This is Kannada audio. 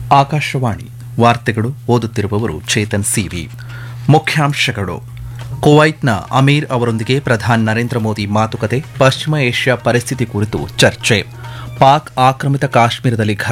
ಆಕಾಶವಾಣಿ ವಾರ್ತೆಗಳು ಓದುತ್ತಿರುವವರು ಚೇತನ್ ಸಿವಿ. ಮುಖ್ಯಾಂಶಗಳು: ಕುವೈತ್ನ ಅಮೀರ್ ಅವರೊಂದಿಗೆ ಪ್ರಧಾನಿ ನರೇಂದ್ರ ಮೋದಿ ಮಾತುಕತೆ, ಪಶ್ಚಿಮ ಏಷ್ಯಾ ಪರಿಸ್ಥಿತಿ ಕುರಿತು ಚರ್ಚೆ, ಪಾಕ್ ಆಕ್ರಮಿತ ಕಾಶ್ಮೀರದಲ್ಲಿ